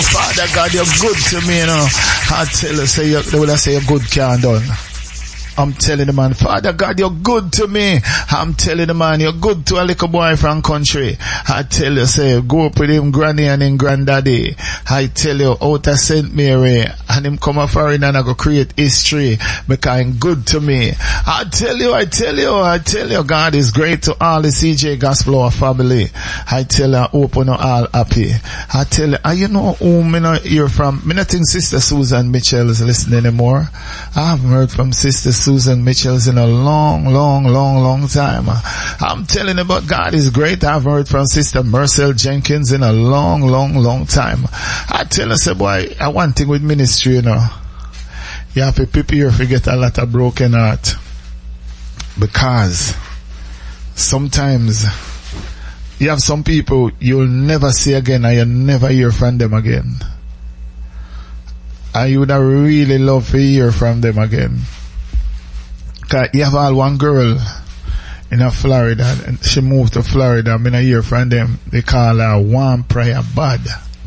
Father God, you're good to me, you know. I tell you, they will say you're good, can't done. I'm telling the man, Father God, you're good to me. I'm telling the man, you're good to a little boy from country. I tell you, say, go up with him granny and him granddaddy. I tell you, out of St. Mary, and him come a foreign and I go create history because I'm good to me. I tell you, God is great to all the CJ Gospel family. I tell you, I hope you all happy. I tell you, you know who me not hear from? Me not think Sister Susan Mitchell is listening anymore. I haven't heard from Sister Susan Mitchell's in a long time. I'm telling you about God is great. I've heard from Sister Marcel Jenkins in a long time. I tell you, say boy, I one thing with ministry, you know. You have to prepare if you get a lot of broken heart. Because sometimes you have some people you'll never see again and you'll never hear from them again. And you would have really loved to hear from them again. Cause you have all one girl in Florida, and she moved to Florida. I mean, I hear from them. They call her One Prayer Bud.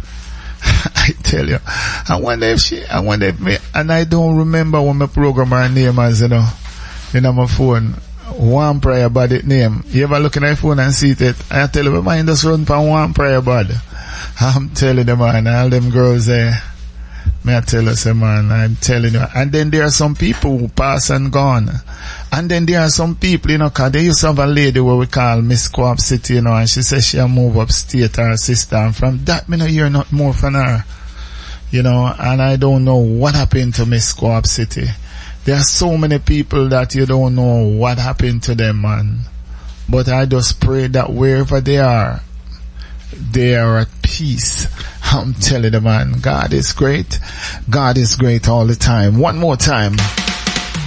I tell you. I wonder if me, and I don't remember what my program her name as, you know, my phone. One Prayer Bud it name. You ever look in your phone and see it? I tell you, my mind just run for One Prayer Bud. I'm telling them, man, all them girls there. May I tell you, say, man, I'm telling you. And then there are some people who pass and gone. And then there are some people, you know, cause they used to have a lady where we call Miss Co-op City, you know, and she says she'll move upstate, her sister, and from that, me no hear not more from her. You know, and I don't know what happened to Miss Co-op City. There are so many people that you don't know what happened to them, man. But I just pray that wherever they are at peace. I'm telling you, man, God is great. God is great all the time. One more time.